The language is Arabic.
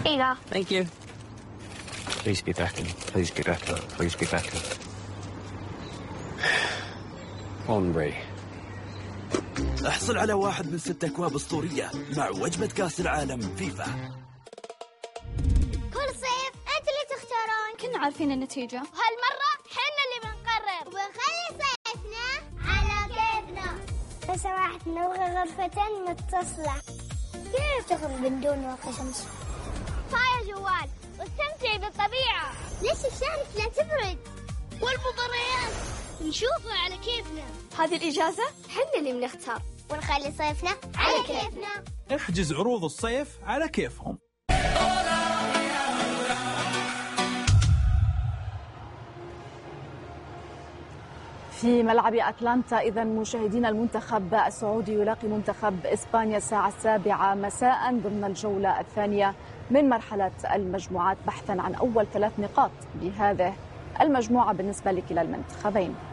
Here you go. Thank you. Please be better. Please be better. Please be better. Henri. احصل على 1 من 6 أكواب أسطورية مع وجبة كأس العالم فيفا. كل صيف أنت اللي تختارون. كنا عارفين النتيجة. وهالمرة حنا اللي بنقرر وبنخلي صيفنا على كيفنا. لو سمحت نبغى غرفة متصلة. كيف تخرج من دون واقي شمس؟ طاير جوال واستمتعي بالطبيعة. ليش الشارع لا تبرد؟ والمباريات نشوفها على كيفنا. هذه الإجازة حنا اللي بنختار ونخلي صيفنا على كيفنا. احجز عروض الصيف على كيفهم. في ملعب أتلانتا إذا مشاهدين، المنتخب السعودي يلاقي منتخب إسبانيا الساعة 7 مساء ضمن الجولة الثانية من مرحلة المجموعات بحثا عن أول 3 نقاط بهذه المجموعة بالنسبة لكلا المنتخبين.